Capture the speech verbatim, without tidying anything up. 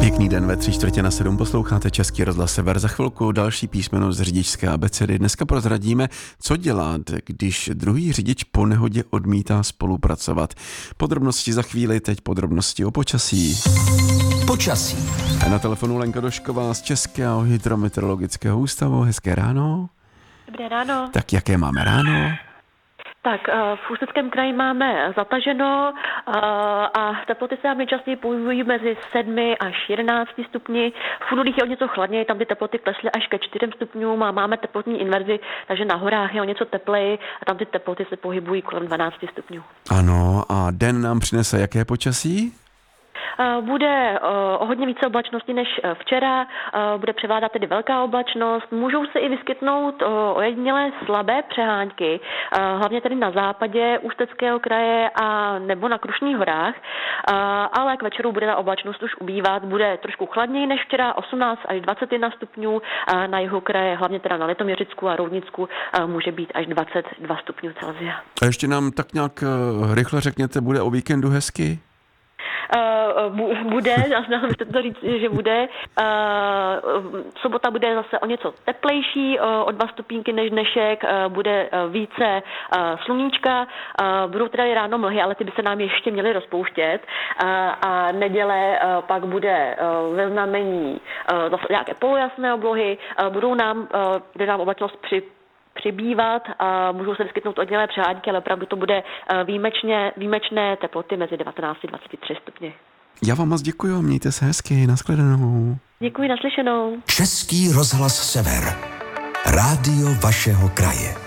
Pěkný den, ve tři čtvrtě na sedm posloucháte Český rozhlas Sever. Za chvilku další písmeno z řidičské abecedy. Dneska prozradíme, co dělat, když druhý řidič po nehodě odmítá spolupracovat. Podrobnosti za chvíli, teď podrobnosti o počasí. Počasí. A na telefonu Lenka Došková z Českého hydrometeorologického ústavu. Hezké ráno. Dobré ráno. Tak jaké máme ráno? Tak v Ústeckém kraji máme zataženo a teploty se nám nejčastěji pohybují mezi sedmi až jedenácti stupni. V údolích je o něco chladněji, tam ty teploty klesly až ke čtyřem stupňům a máme teplotní inverzi, takže na horách je o něco tepleji a tam ty teploty se pohybují kolem dvanácti stupňů. Ano, a den nám přinese jaké počasí? Bude o hodně více oblačnosti než včera, bude převládat tedy velká oblačnost, můžou se i vyskytnout ojedinělé slabé přehánky, hlavně tedy na západě Ústeckého kraje a nebo na Krušných horách, ale k večeru bude ta oblačnost už ubývat, bude trošku chladněji než včera, osmnáct až dvacet jedna stupňů, na jihu kraje, hlavně teda na Litoměřicku a Roudnicku může být až dvacet dva stupňů Celsia. A ještě nám tak nějak rychle řekněte, bude o víkendu hezky? Uh, bude, já byste to říct, že bude. Uh, sobota bude zase o něco teplejší, uh, o dva stupínky než dnešek, uh, bude uh, více uh, sluníčka, uh, budou teda i ráno mlhy, ale ty by se nám ještě měly rozpouštět. Uh, a neděle uh, pak bude uh, ve znamení uh, zase nějaké polojasné oblohy, uh, budou nám, uh, bude nám oblačnost při přibývat a můžou se vyskytnout oddělené přehánky, ale opravdu to bude výjimečně, výjimečné teploty mezi devatenáct a dvacet tři stupně. Já vám moc děkuji, mějte se hezky, nashledanou. Děkuji, naslyšenou. Český rozhlas Sever. Rádio vašeho kraje.